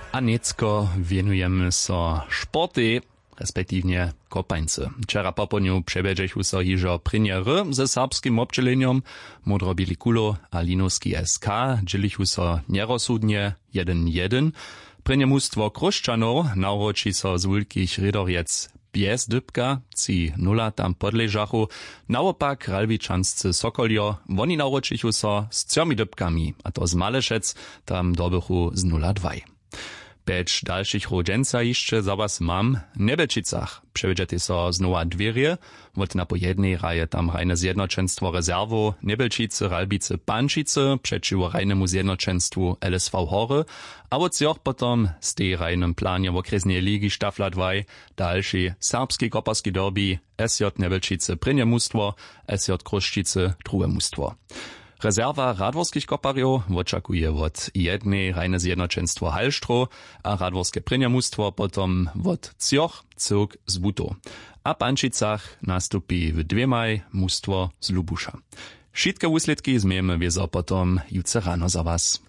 A necko wienujemy so športy, respektívne kopańce. Wczera poponiu przebieżechu so hižo priniere ze serbskim občelenjom, Modro-Bili Kulo a Linovski SK dzielichu so nierozsudnie 1-1. Prinjemustwo Kruščanov nauroči so z wulkich Ridorjec bez dybka, 3-0 tam podležachu. Naopak Ralbičanscy Sokoljo, woni nauročichu so z 3 dybkami, a to z Malešec, tam dobychu z 0-2. 5 dalszych rodzenca jeszcze za was mam w Nebelčicach. Przewiedziecie so znowa dwierie, wot na po jednej raje tam rajne zjednoczeństwo rezerwu Nebelčice, Ralbice, Pančice, przeciwko rajnemu zjednoczeństwu LSV Hory, a wot zjoch potom z tej rajnym planie w okresnej ligi Stafla 2 dalszy serbski koparski derby SJ Nebelčice prinjemustwo, SJ Kruščice drugie mustwo. Rezerwa radworskich koparjów oczekuje od jednej rajne zjednoczeństwo Halštro, a radworskie prinjemustwo potom od Cjoch cyrk z Buto. A w Pančicach nastupi w dwemaj mustwo z Lubusza. Wszystkie usledki zmiemy wiezo potom jutro rano za was.